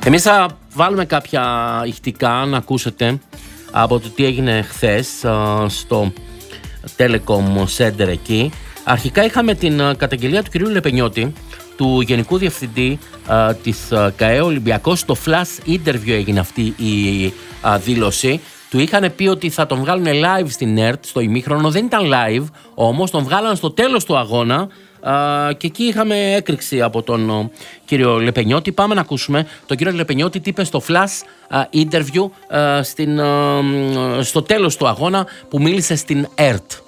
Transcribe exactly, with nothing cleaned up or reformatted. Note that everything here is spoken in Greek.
Εμείς θα βάλουμε κάποια ηχτικά να ακούσετε από το τι έγινε χθες στο Telecom Center εκεί. Αρχικά είχαμε την καταγγελία του κυρίου Λεπενιώτη, του Γενικού Διευθυντή α, της α, ΚΑΕ Ολυμπιακός. Στο flash interview έγινε αυτή η α, δήλωση. Του είχαν πει ότι θα τον βγάλουν live στην ΕΡΤ στο ημίχρονο. Δεν ήταν live, όμως τον βγάλαν στο τέλος του αγώνα α, και εκεί είχαμε έκρηξη από τον ο, κύριο Λεπενιώτη. Πάμε να ακούσουμε τον κύριο Λεπενιώτη τι είπε στο flash α, interview α, στην, α, στο τέλος του αγώνα που μίλησε στην ΕΡΤ.